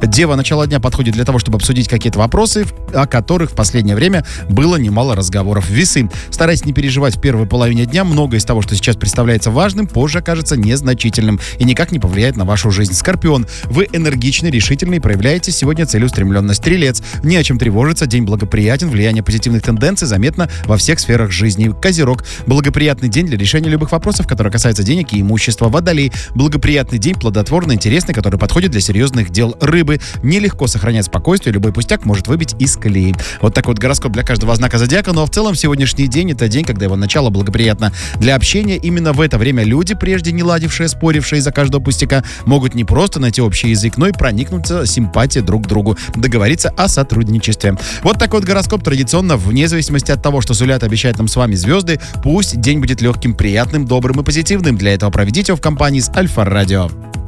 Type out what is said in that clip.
Дева, начало дня подходит для того, чтобы обсудить какие-то вопросы, о которых в последнее время было немало разговоров. Весы. Старайтесь не переживать в первой половине дня. Многое из того, что сейчас представляется важным, позже окажется незначительным и никак не повлияет на вашу жизнь. Скорпион. Вы энергичны, решительны и проявляете сегодня целеустремленность. Стрелец. Не о чем тревожиться. День благоприятен. Влияние позитивных тенденций заметно во всех сферах жизни. Козерог. Благоприятный день для решения любых вопросов, которые касаются денег и имущества. Водолей. Благоприятный день, плодотворный, интересный, который подходит для серьезных дел. Рыбы. Нелегко сохранять спокойствие. Любой пустяк может выбить из колеи. Вот такой вот гороскоп для каждого знака зодиака. Ну а в целом сегодняшний день — это день, когда его начало благоприятно для общения. Именно в это время люди, прежде не ладившие, спорившие из-за каждого пустяка, могут не просто найти общий язык, но и проникнуться симпатией друг к другу, договориться о сотрудничестве. Вот такой вот гороскоп традиционно, вне зависимости от того, что сулят, обещают нам с вами звезды. Пусть день будет легким, приятным, добрым и позитивным. Для этого проведите его в компании с Альфа Радио.